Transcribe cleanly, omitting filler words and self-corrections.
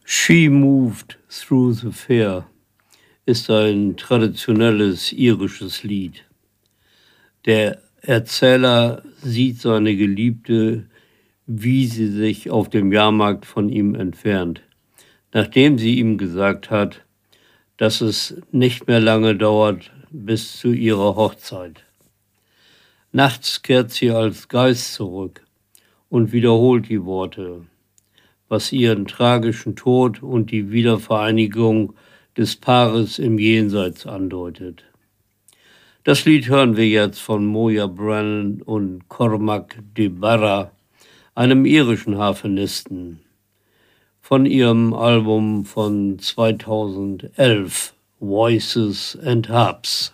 She Moved Through the Fair ist ein traditionelles irisches Lied. Der Erzähler sieht seine Geliebte, wie sie sich auf dem Jahrmarkt von ihm entfernt, nachdem sie ihm gesagt hat, dass es nicht mehr lange dauert bis zu ihrer Hochzeit. Nachts kehrt sie als Geist zurück und wiederholt die Worte, was ihren tragischen Tod und die Wiedervereinigung des Paares im Jenseits andeutet. Das Lied hören wir jetzt von Moya Brennan und Cormac de Barra, einem irischen Harfenisten, von ihrem Album von 2011, Voices and Harps.